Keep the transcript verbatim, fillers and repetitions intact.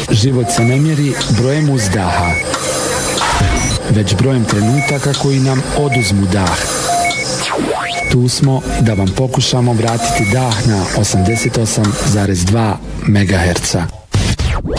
Život se ne mjeri brojem uzdaha, već brojem trenutaka koji nam oduzmu dah. Tu smo da vam pokušamo vratiti dah na osamdeset osam zarez dva megaherca.